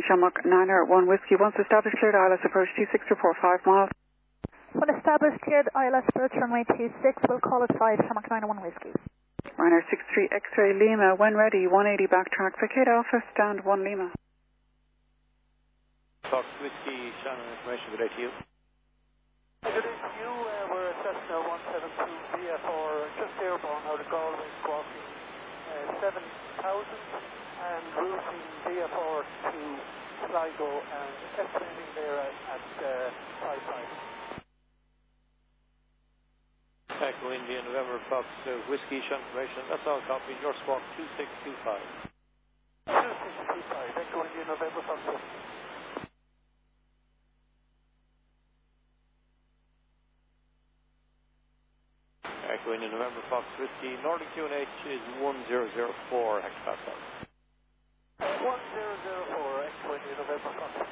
Shamrock 901 Whiskey. Once established, cleared ILS approach 26 report 5 miles. When established, cleared ILS approach runway 26, we'll call it 5 Shamrock 901 Whiskey. Ryanair 63 X-ray Lima, when ready, 180 backtrack, vacate Alpha, stand 1 Lima. Fox Whiskey, Shannon information, good day to you. Good day to you, we're at Cessna 172 VFR, just airborne out of Galway, squawking 7,000 and routing VFR to Sligo and estimating there at 5,000. Echo India, November Fox Whiskey, Shannon information, that's all copied, your squawk 2625. 2625, Echo India, November Fox Whiskey. Echo India, November Fox Whiskey, Nordic QNH is 1004 hectopascal. 1004, Echo India, November Fox